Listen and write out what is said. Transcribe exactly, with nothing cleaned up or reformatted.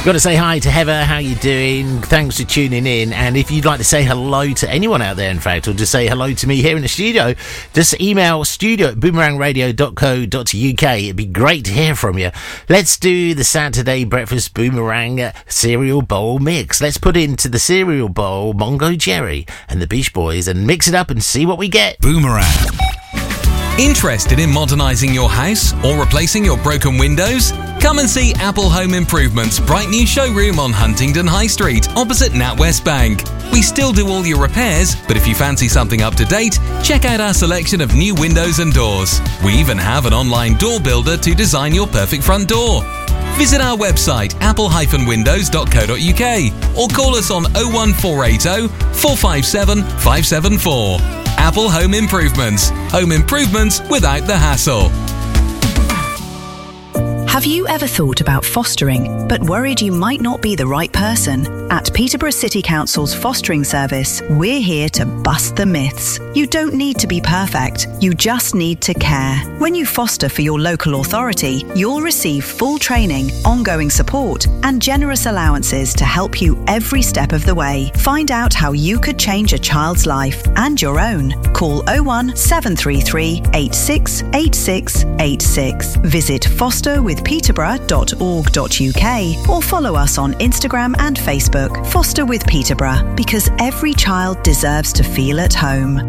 Got to say hi to Heather. How you doing? Thanks for tuning in. And if you'd like to say hello to anyone out there, in fact, or just say hello to me here in the studio, just email studio at boomerang radio dot co dot uk. It'd be great to hear from you. Let's do the Saturday Breakfast Boomerang cereal bowl mix. Let's put into the cereal bowl Mongo Jerry and the Beach Boys and mix it up and see what we get. Boomerang. Interested in modernising your house or replacing your broken windows? Come and see Apple Home Improvement's bright new showroom on Huntingdon High Street, opposite NatWest Bank. We still do all your repairs, but if you fancy something up to date, check out our selection of new windows and doors. We even have an online door builder to design your perfect front door. Visit our website apple dash windows dot co dot uk or call us on oh one four eight oh, four five seven, five seven four. Apple Home Improvements. Home improvements without the hassle. Have you ever thought about fostering, but worried you might not be the right person? At Peterborough City Council's fostering service, we're here to bust the myths. You don't need to be perfect, you just need to care. When you foster for your local authority, you'll receive full training, ongoing support, and generous allowances to help you every step of the way. Find out how you could change a child's life and your own. Call oh one seven three three, eight six eight six eight six. Visit foster with peterborough dot org dot uk or follow us on Instagram and Facebook. Foster with Peterborough, because every child deserves to feel at home.